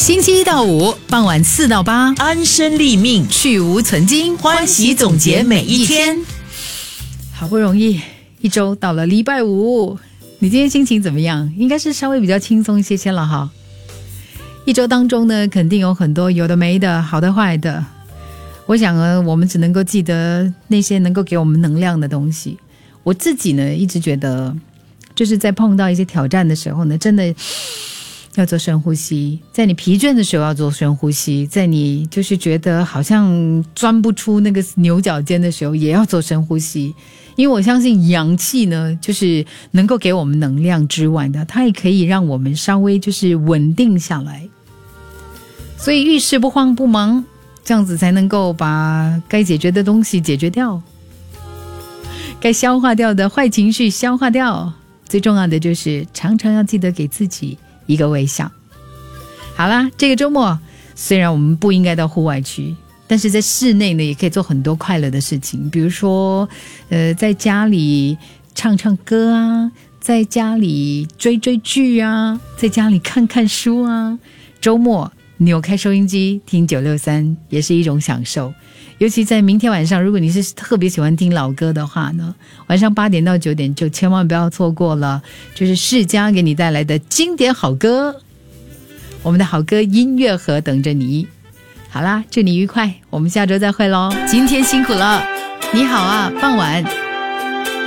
星期一到五傍晚4到8， 安身立命， 去无存菁， 欢喜总结每一天。 好不容易一周到了礼拜五，你今天心情怎么样？应该是稍微比较轻松一些了哈。一周当中呢，肯定有很多有的没的，好的坏的。我想呢，我们只能够记得那些能够给我们能量的东西。我自己呢，一直觉得就是在碰到一些挑战的时候呢，真的要做深呼吸，在你疲倦的时候要做深呼吸，在你就是觉得好像钻不出那个牛角尖的时候也要做深呼吸。因为我相信氧气呢，就是能够给我们能量之外的，它也可以让我们稍微就是稳定下来。所以遇事不慌不忙，这样子才能够把该解决的东西解决掉，该消化掉的坏情绪消化掉。最重要的就是常常要记得给自己一个微笑。好啦，这个周末虽然我们不应该到户外去，但是在室内呢也可以做很多快乐的事情，比如说在家里唱唱歌啊，在家里追追剧啊，在家里看看书啊。周末扭开收音机听963也是一种享受。尤其在明天晚上，如果你是特别喜欢听老歌的话呢，晚上8点到9点就千万不要错过了，就是世嘉给你带来的经典好歌，我们的好歌音乐盒等着你。好啦，祝你愉快，我们下周再会咯。今天辛苦了，你好啊，傍晚